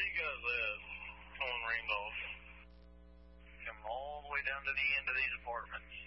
you got that phone ringed off. Come all the way down to the end of these apartments.